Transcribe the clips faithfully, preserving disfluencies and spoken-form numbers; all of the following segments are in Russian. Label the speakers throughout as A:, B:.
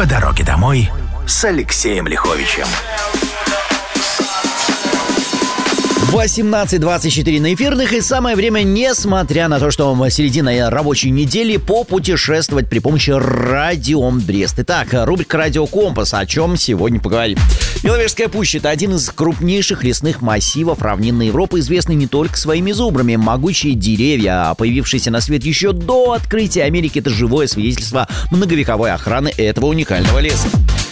A: По дороге домой с Алексеем Лиховичем.
B: восемнадцать двадцать четыре на эфирных, и самое время, несмотря на то, что середина рабочей недели, попутешествовать при помощи радио Брест. Итак, рубрика «Радио Компас», о чем сегодня поговорим. Беловежская пуща – это один из крупнейших лесных массивов равнинной Европы, известный не только своими зубрами. Могучие деревья, появившиеся на свет еще до открытия Америки, это живое свидетельство многовековой охраны этого уникального леса.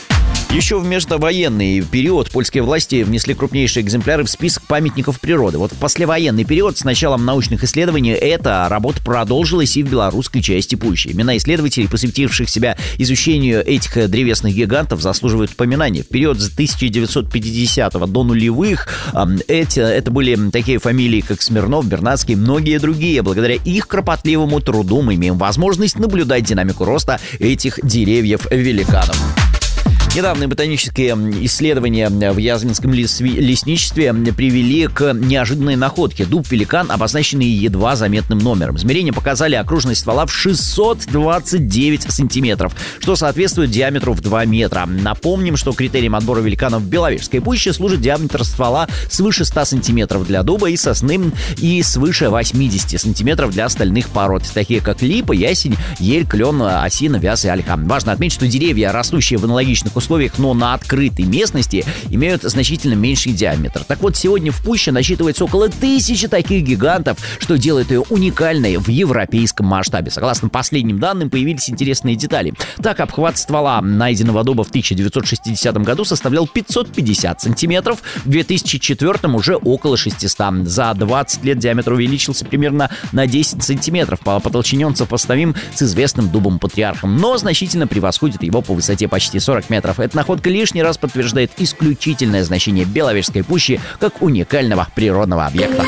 B: Еще в междовоенный период польские власти внесли крупнейшие экземпляры в список памятников природы. Вот в послевоенный период с началом научных исследований эта работа продолжилась и в белорусской части пущи. Имена исследователей, посвятивших себя изучению этих древесных гигантов, заслуживают упоминания. В период с тысяча девятьсот пятидесятого до нулевых эти, это были такие фамилии, как Смирнов, Бернацкий и многие другие. Благодаря их кропотливому труду мы имеем возможность наблюдать динамику роста этих деревьев-великанов. Недавние ботанические исследования в Язминском лесничестве привели к неожиданной находке. Дуб-великан, обозначенный едва заметным номером. Измерения показали окружность ствола в шестьсот двадцать девять сантиметров, что соответствует диаметру в два метра. Напомним, что критерием отбора великанов в Беловежской пуще служит диаметр ствола свыше ста сантиметров для дуба и сосны и свыше восьмидесяти сантиметров для остальных пород, такие как липа, ясень, ель, клен, осина, вяз и ольха. Важно отметить, что деревья, растущие в аналогичных условиях, но на открытой местности, имеют значительно меньший диаметр. Так вот, сегодня в пуще насчитывается около тысячи таких гигантов, что делает ее уникальной в европейском масштабе. Согласно последним данным, появились интересные детали. Так, обхват ствола найденного дуба в тысяча девятьсот шестидесятом году составлял пятьсот пятьдесят сантиметров, в две тысячи четвёртом уже около шестисот. За двадцать лет диаметр увеличился примерно на десять сантиметров. По, по толщине он сопоставим с известным дубом-патриархом, но значительно превосходит его по высоте почти сорок метров. Эта находка лишний раз подтверждает исключительное значение Беловежской пущи как уникального природного объекта.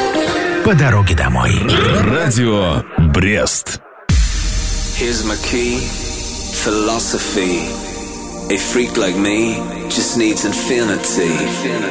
A: По дороге домой.
C: Радио Брест.
D: Here's my key, philosophy. A freak like me just needs infinity.